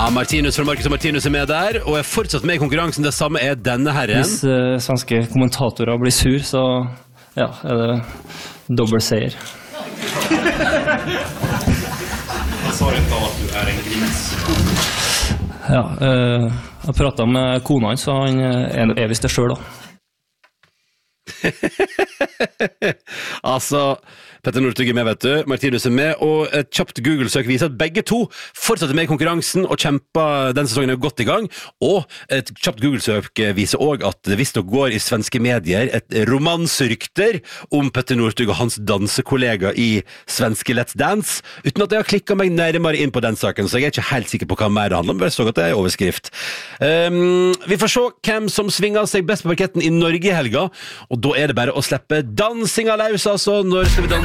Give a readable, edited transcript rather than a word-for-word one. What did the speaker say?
Martinus fra Marcus og Martinus med der, og fortsatt med I konkurransen. Det samme denne herren. Hvis svenske kommentatorer blir sur, så det dobbelt seier. Jeg sa rett av at du en gris. Jeg pratet med kona hans, så han visst det selv da. Altså, Petter Northug med, vet du, Martinus med, og et kjapt Google-søk viser at begge to fortsatte med I konkurransen og kjemper, den sesongen godt I gang, og et kjapt Google-søk viser også at det visst nok går I svenske medier et romansrykter om Petter Northug og hans dansekollega I svenske Let's Dance, uten at jeg har klikket meg nærmere inn på den saken, så jeg ikke helt sikker på hva mer det handler om, men jeg så at det overskrift. Vi får se hvem som svinger seg best på parketten I Norge I helga, og da det bare å slippe dansinga løs, altså, når skal vi danse?